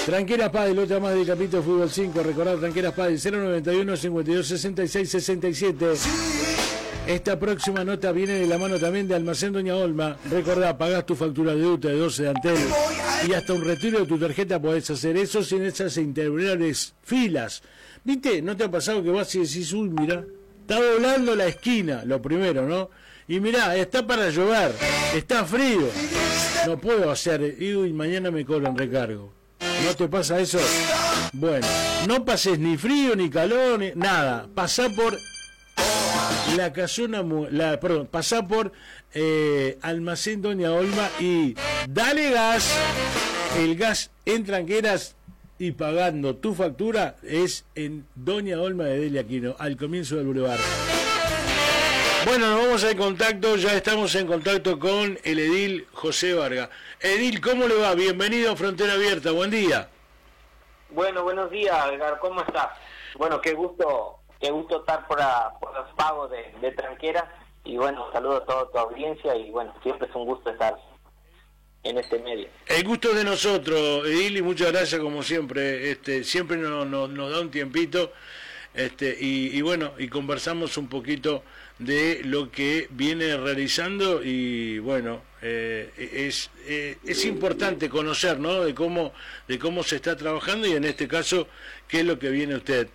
Tranqueras Padel, otra más del capítulo Fútbol 5. Recordad, Tranqueras Padel, 091 52 66 67. Esta próxima nota viene de la mano también de Almacén Doña Olma. Recordá, pagás tu factura de UTA de 12 de Antel y hasta un retiro de tu tarjeta podés hacer eso sin esas interminables filas. ¿Viste? ¿No te ha pasado que vas y decís, uy, mirá, está doblando la esquina, lo primero, ¿no? Y mirá, está para llover, está frío, no puedo hacer, y mañana me cobran recargo. ¿No te pasa eso? Bueno, no pases ni frío, ni calor, ni nada. Pasá por la casona, pasá por Almacén Doña Olma y dale gas. El gas en Tranqueras y pagando tu factura es en Doña Olma de Delia Aquino, al comienzo del bulevar. Bueno, nos vamos al contacto, ya estamos en contacto con el edil José Vargas. Edil, ¿cómo le va? Bienvenido a Frontera Abierta, buen día. Bueno, buenos días, Edgar, ¿cómo estás? Bueno, qué gusto estar por los pagos de Tranqueras, y bueno, saludo a toda tu audiencia, y bueno, siempre es un gusto estar en este medio. El gusto es de nosotros, Edil, y muchas gracias como siempre, siempre nos da un tiempito, y bueno, y conversamos un poquito de lo que viene realizando, y bueno, es importante conocer, ¿no?, de cómo se está trabajando, y en este caso qué es lo que viene usted.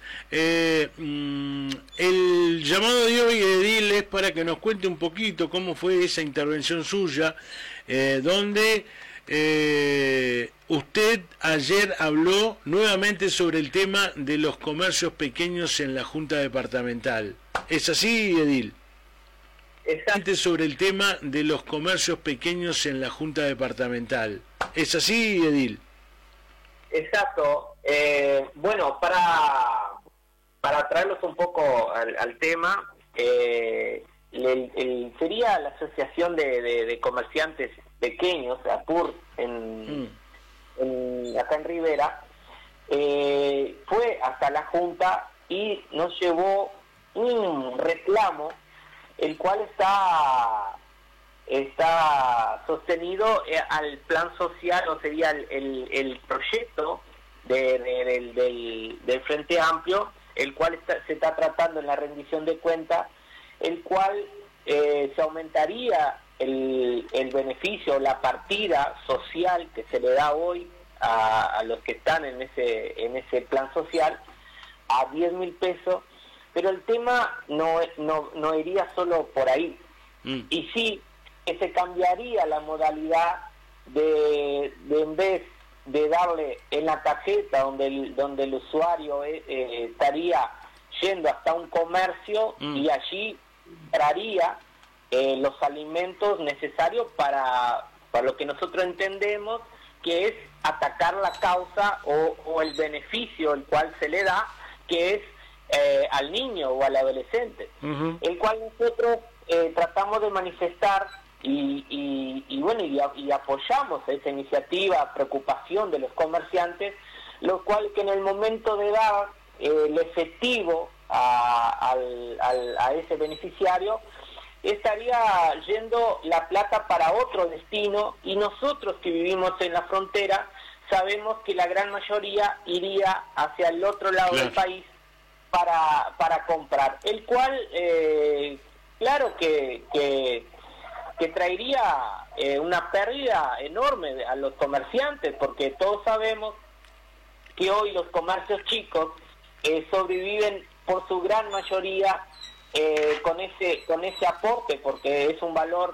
El llamado de hoy, Edil, es para que nos cuente un poquito cómo fue esa intervención suya, donde usted ayer habló nuevamente sobre el tema de los comercios pequeños en la Junta Departamental. ¿Es así, Edil? Exacto. Sobre el tema de los comercios pequeños en la Junta Departamental. ¿Es así, Edil? Exacto. Bueno, para traerlos un poco al tema, sería la Asociación de Comerciantes Pequeños, APUR, acá en Rivera, fue hasta la Junta y nos llevó un reclamo, el cual está sostenido al plan social, o sería el proyecto del Frente Amplio, el cual se está tratando en la rendición de cuentas, el cual se aumentaría el beneficio, la partida social que se le da hoy a los que están en ese plan social a 10.000 pesos, pero el tema no iría solo por ahí, y sí que se cambiaría la modalidad de en vez de darle en la tarjeta donde el usuario estaría yendo hasta un comercio y allí traería los alimentos necesarios para lo que nosotros entendemos que es atacar la causa o el beneficio el cual se le da, que es al niño o al adolescente, el cual nosotros tratamos de manifestar y apoyamos esa iniciativa, preocupación de los comerciantes, lo cual que en el momento de dar el efectivo a ese beneficiario, estaría yendo la plata para otro destino, y nosotros que vivimos en la frontera sabemos que la gran mayoría iría hacia el otro lado del país para comprar, el cual claro que traería una pérdida enorme a los comerciantes, porque todos sabemos que hoy los comercios chicos sobreviven por su gran mayoría con ese aporte, porque es un valor